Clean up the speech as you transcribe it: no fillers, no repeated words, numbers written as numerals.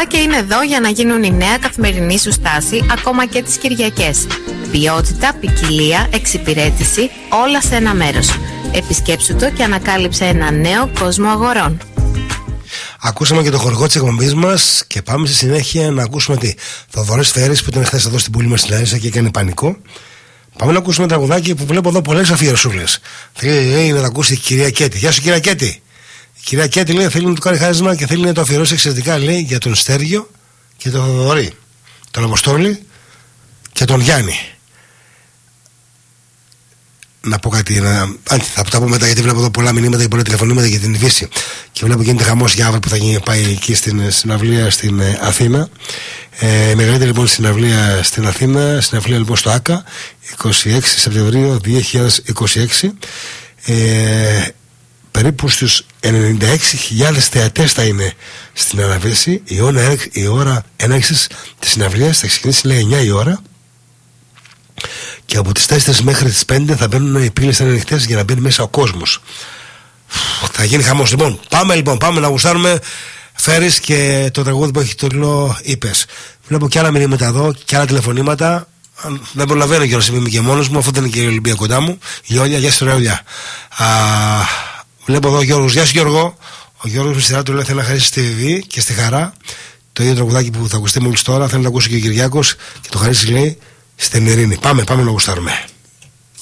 τραγουδάκια είναι εδώ για να γίνουν η νέα καθημερινή σου στάση, ακόμα και τις Κυριακές. Ποιότητα, ποικιλία, εξυπηρέτηση, όλα σε ένα μέρος. Επισκέψου το και ανακάλυψε ένα νέο κόσμο αγορών. Ακούσαμε και το χορηγό της εκπομπής μας και πάμε στη συνέχεια να ακούσουμε τη Θοδωρή Σφαίρης που ήταν χθες εδώ στην πόλη μας στην Λάρισα και έκανε πανικό. Πάμε να ακούσουμε ένα τραγουδάκι που βλέπω εδώ πολλές αφιερωσούλες. Θέλει να τα ακούσει η κυρία Κέτη. Γεια σου κυρία Κέτη. Η κυρία Κέτη λέει θέλει να του κάνει χάρισμα και θέλει να το αφιερώσει εξαιρετικά, λέει, για τον Στέργιο και τον Θοδωρή, τον Αποστόλη και τον Γιάννη. Να πω κάτι, θα τα πω μετά, γιατί βλέπω εδώ πολλά μηνύματα και πολλά τηλεφωνήματα για την Βύση. Και βλέπω γίνεται χαμός για αύριο που θα πάει εκεί στην συναυλία στην Αθήνα. Μεγαλύτερη λοιπόν συναυλία στην Αθήνα, συναυλία λοιπόν στο ΆΚΑ, 26 Σεπτεμβρίου 2026. Περίπου στους 96.000 θεατές θα είναι στην Αναβέση. Η ώρα έναρξης της συναυλίας θα ξεκινήσει, λέει, 9 η ώρα. Και από τις 4 μέχρι τις 5 θα μπαίνουν οι πύλες ανοιχτές για να μπαίνει μέσα ο κόσμος. Θα γίνει χαμός. Λοιπόν, πάμε να γουστάρουμε Φέρεις και το τραγούδι που έχει το τίτλο Είπες. Βλέπω και άλλα μηνύματα εδώ και άλλα τηλεφωνήματα. Δεν προλαβαίνω και είμαι και μόνος μου, αφού δεν είναι και η Ολυμπία κοντά μου. Η Όλια, γεια σου Ολιά. Βλέπω εδώ ο Γιώργος. Γεια σου Γιώργο. Ο Γιώργος με σειρά του λέει θέλει να χαρίσει στη Βιβή και στη Χαρά. Το ίδιο τραγουδάκι που θα ακουστεί μόλις τώρα θέλει να ακούσει και ο Κυριάκος και το χαρίσει, λέει, στην Ειρήνη. Πάμε να γουστάρουμε.